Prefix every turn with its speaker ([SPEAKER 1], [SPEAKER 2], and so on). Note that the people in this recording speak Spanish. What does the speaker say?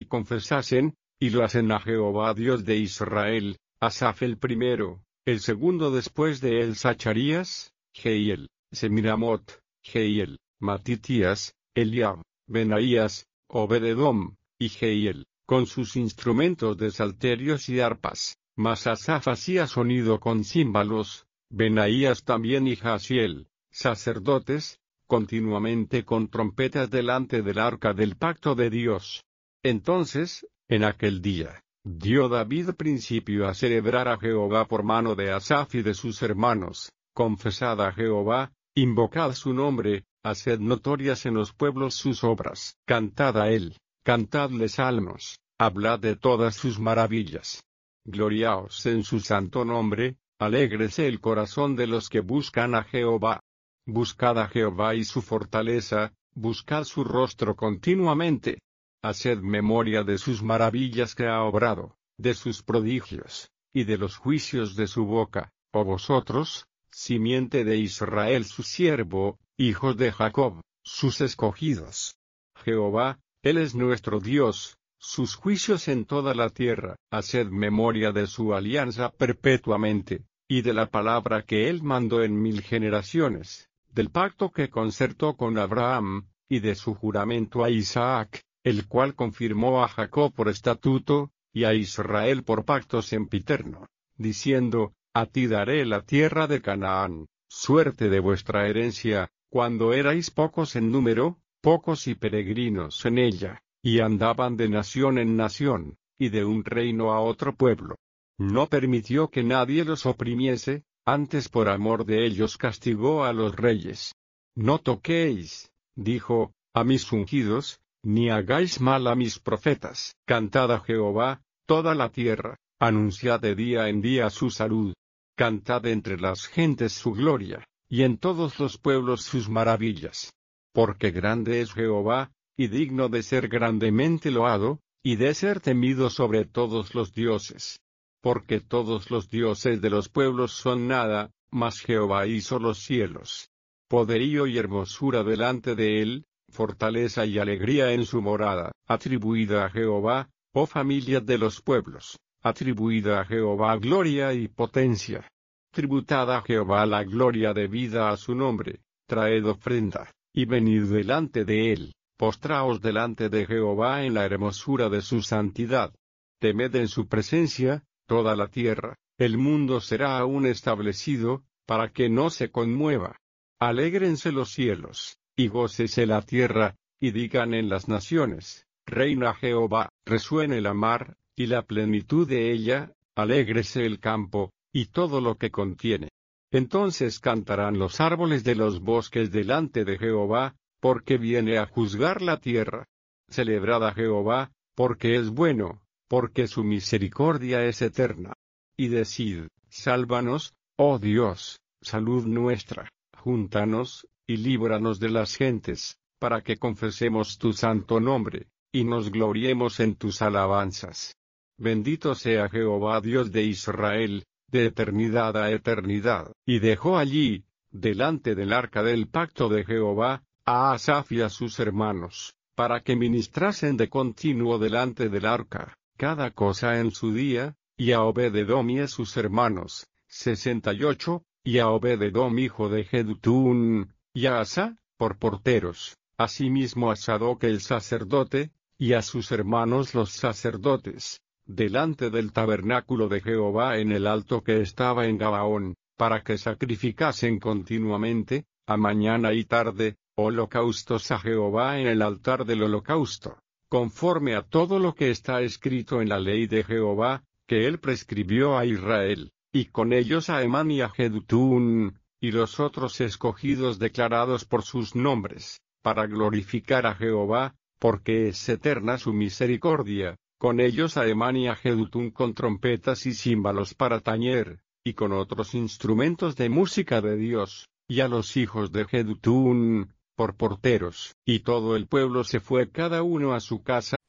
[SPEAKER 1] confesasen, y lo hacen a Jehová Dios de Israel, Asaf el primero, el segundo después de él Zacarías, Jehiel, Semiramot, Jehiel, Matitías, Eliab, Benaías, Obed-edom, y Jehiel, con sus instrumentos de salterios y arpas, mas Asaf hacía sonido con címbalos, Benaías también y Jaziel, sacerdotes, continuamente con trompetas delante del arca del pacto de Dios. Entonces, en aquel día, dio David principio a celebrar a Jehová por mano de Asaf y de sus hermanos, confesad a Jehová, invocad su nombre, haced notorias en los pueblos sus obras, cantad a él, cantadle salmos, hablad de todas sus maravillas. Gloriaos en su santo nombre, alégrese el corazón de los que buscan a Jehová. Buscad a Jehová y su fortaleza, buscad su rostro continuamente. Haced memoria de sus maravillas que ha obrado, de sus prodigios, y de los juicios de su boca, oh vosotros, simiente de Israel su siervo, hijos de Jacob, sus escogidos. Jehová, Él es nuestro Dios, sus juicios en toda la tierra. Haced memoria de su alianza perpetuamente, y de la palabra que Él mandó en 1000 generaciones, del pacto que concertó con Abraham, y de su juramento a Isaac, el cual confirmó a Jacob por estatuto, y a Israel por pacto sempiterno, diciendo, a ti daré la tierra de Canaán, suerte de vuestra herencia, cuando erais pocos en número, pocos y peregrinos en ella, y andaban de nación en nación, y de un reino a otro pueblo. No permitió que nadie los oprimiese, antes por amor de ellos castigó a los reyes. No toquéis, dijo, a mis ungidos, ni hagáis mal a mis profetas. Cantad a Jehová, toda la tierra, anunciad de día en día su salud. Cantad entre las gentes su gloria, y en todos los pueblos sus maravillas. Porque grande es Jehová, y digno de ser grandemente loado, y de ser temido sobre todos los dioses. Porque todos los dioses de los pueblos son nada, mas Jehová hizo los cielos. Poderío y hermosura delante de él, fortaleza y alegría en su morada. Atribuida a Jehová, oh familia de los pueblos, atribuida a Jehová gloria y potencia. Tributad a Jehová la gloria debida a su nombre, traed ofrenda, y venid delante de él, postraos delante de Jehová en la hermosura de su santidad. Temed en su presencia, toda la tierra, el mundo será aún establecido, para que no se conmueva. Alégrense los cielos, y gócese la tierra, y digan en las naciones, reina Jehová. Resuene la mar, y la plenitud de ella, alégrese el campo, y todo lo que contiene. Entonces cantarán los árboles de los bosques delante de Jehová, porque viene a juzgar la tierra. Celebrad a Jehová, porque es bueno, porque su misericordia es eterna. Y decid, sálvanos, oh Dios, salud nuestra, júntanos, y líbranos de las gentes, para que confesemos tu santo nombre, y nos gloriemos en tus alabanzas. Bendito sea Jehová Dios de Israel, de eternidad a eternidad. Y dejó allí, delante del arca del pacto de Jehová, a Asaf y a sus hermanos, para que ministrasen de continuo delante del arca, cada cosa en su día, y a Obed-edom y a sus hermanos, 68, y a Obed-edom hijo de Jedutún, y a Asa, por porteros, asimismo a Sadoc el sacerdote, y a sus hermanos los sacerdotes, delante del tabernáculo de Jehová en el alto que estaba en Gabaón, para que sacrificasen continuamente, a mañana y tarde, holocaustos a Jehová en el altar del holocausto, conforme a todo lo que está escrito en la ley de Jehová, que él prescribió a Israel, y con ellos a Emán y a Jedutún, y los otros escogidos declarados por sus nombres, para glorificar a Jehová, porque es eterna su misericordia, con ellos a Emán y a Jedutún con trompetas y címbalos para tañer, y con otros instrumentos de música de Dios, y a los hijos de Jedutún, por porteros. Y todo el pueblo se fue cada uno a su casa,